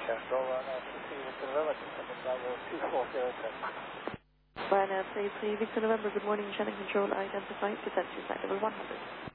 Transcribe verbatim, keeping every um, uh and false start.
Control, Ryanair three Victor November, descending Bravo two four zero seven. Ryanair three Victor November, good morning, Shannon Control, identified, descent to site level one hundred.